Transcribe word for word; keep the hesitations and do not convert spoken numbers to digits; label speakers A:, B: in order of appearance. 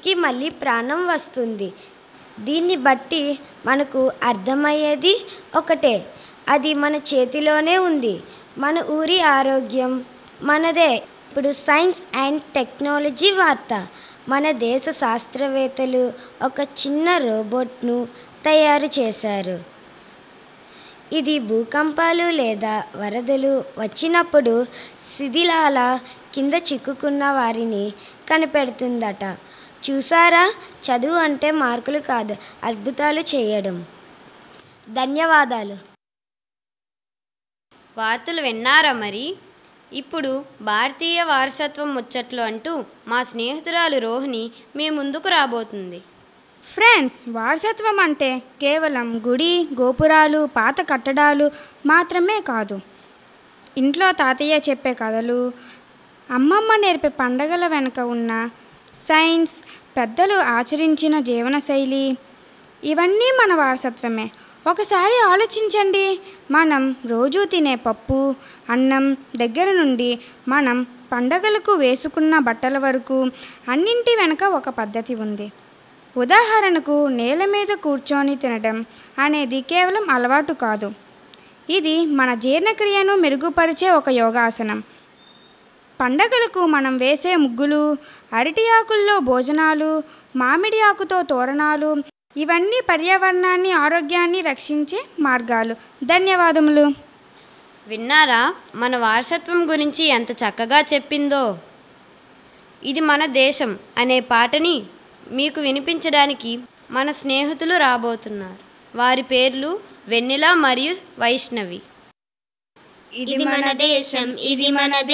A: మట్టికి మళ్ళీ ప్రాణం వస్తుంది. దీన్ని బట్టి మనకు అర్థమయ్యేది ఒకటే, అది మన చేతిలోనే ఉంది. మన ఊరి ఆరోగ్యం మనదే. ఇప్పుడు సైన్స్ అండ్ టెక్నాలజీ వార్త. మన దేశ శాస్త్రవేత్తలు ఒక చిన్న రోబోట్ను తయారు చేశారు. ఇది భూకంపాలు లేదా వరదలు వచ్చినప్పుడు శిథిలాల కింద చిక్కుకున్న వారిని కనిపెడుతుందట. చూసారా, చదువు అంటే మార్కులు కాదు, అద్భుతాలు చేయడం. ధన్యవాదాలు.
B: వార్తలు విన్నారా మరి? ఇప్పుడు భారతీయ వారసత్వం ముచ్చట్లు అంటూ మా స్నేహితురాలు రోహిణి మీ ముందుకు రాబోతుంది.
C: ఫ్రెండ్స్, వారసత్వం అంటే కేవలం గుడి గోపురాలు పాత కట్టడాలు మాత్రమే కాదు. ఇంట్లో తాతయ్య చెప్పే కథలు, అమ్మమ్మ నేర్పే పండగల వెనుక ఉన్న సైన్స్, పెద్దలు ఆచరించిన జీవనశైలి, ఇవన్నీ మన వారసత్వమే. ఒకసారి ఆలోచించండి, మనం రోజు తినే పప్పు అన్నం దగ్గర నుండి మనం పండగలకు వేసుకున్న బట్టల వరకు అన్నింటి వెనుక ఒక పద్ధతి ఉంది. ఉదాహరణకు, నేల మీద కూర్చొని తినడం అనేది కేవలం అలవాటు కాదు, ఇది మన జీర్ణక్రియను మెరుగుపరిచే ఒక యోగాసనం. పండగలకు మనం వేసే ముగ్గులు, అరటి ఆకుల్లో భోజనాలు, మామిడి ఆకుతో తోరణాలు, ఇవన్నీ పర్యావరణాన్ని ఆరోగ్యాన్ని రక్షించే మార్గాలు. ధన్యవాదములు.
B: విన్నారా మన వారసత్వం గురించి ఎంత చక్కగా చెప్పిందో? ఇది మన దేశం అనే పాటని మీకు వినిపించడానికి మన స్నేహితులు రాబోతున్నారు. వారి పేర్లు వెన్నెల మరియు వైష్ణవి.
D: ఇది మన దేశం, ఇది మన